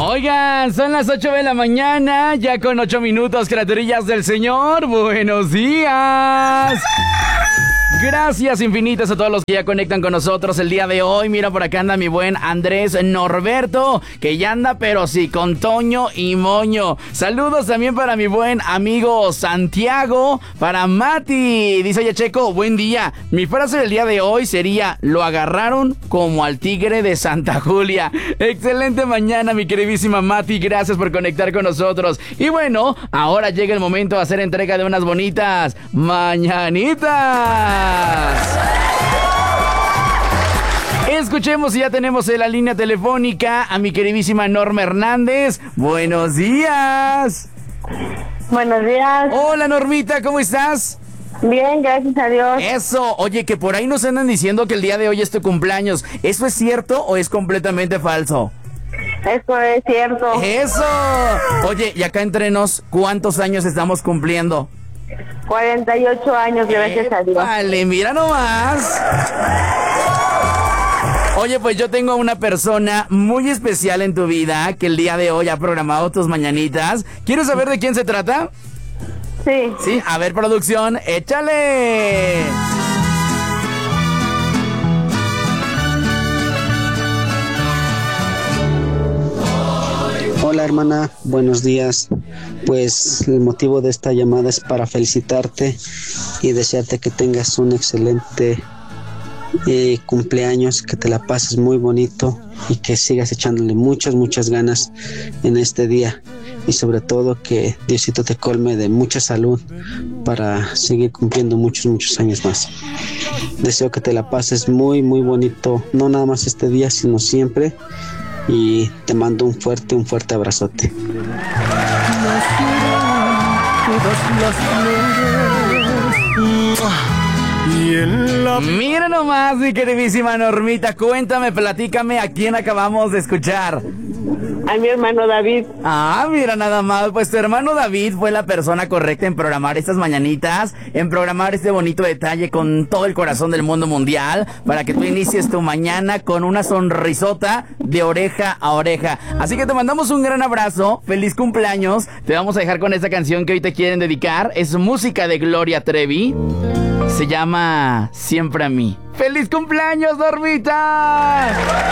Oigan, son las 8 de la mañana, ya con 8 minutos, criaturillas del Señor. ¡Buenos días! Gracias infinitas a todos los que ya conectan con nosotros el día de hoy. Mira, por acá anda mi buen Andrés Norberto, que ya anda, pero sí, con Toño y Moño. Saludos también para mi buen amigo Santiago, para Mati. Dice, oye, Checo, buen día. Mi frase del día de hoy sería, lo agarraron como al tigre de Santa Julia. Excelente mañana, mi queridísima Mati. Gracias por conectar con nosotros. Y bueno, ahora llega el momento de hacer entrega de unas bonitas mañanitas. Escuchemos si ya tenemos en la línea telefónica a mi queridísima Norma Hernández. Buenos días. Buenos días. Hola, Normita, ¿cómo estás? Bien, gracias a Dios. Eso, oye, que por ahí nos andan diciendo que el día de hoy es tu cumpleaños. ¿Eso es cierto o es completamente falso? Eso es cierto. Eso. Oye, y acá entre nos, ¿cuántos años estamos cumpliendo? 48 años, gracias a Dios. Vale, mira nomás. Oye, pues yo tengo una persona muy especial en tu vida que el día de hoy ha programado tus mañanitas. ¿Quieres saber de quién se trata? Sí. Sí, a ver, producción, échale. Hola hermana, buenos días. Pues el motivo de esta llamada es para felicitarte y desearte que tengas un excelente cumpleaños, que te la pases muy bonito y que sigas echándole muchas ganas en este día, y sobre todo que Diosito te colme de mucha salud para seguir cumpliendo muchos años más. Deseo que te la pases muy bonito, no nada más este día sino siempre, y te mando un fuerte abrazote. Mira nomás, mi queridísima Normita, cuéntame, platícame a quién acabamos de escuchar. A mi hermano David. Ah, mira nada más, pues tu hermano David fue la persona correcta en programar estas mañanitas, en programar este bonito detalle con todo el corazón del mundo mundial, para que tú inicies tu mañana con una sonrisota de oreja a oreja. Así que te mandamos un gran abrazo, feliz cumpleaños, te vamos a dejar con esta canción que hoy te quieren dedicar, es música de Gloria Trevi, se llama Siempre a mí. ¡Feliz cumpleaños, Normita!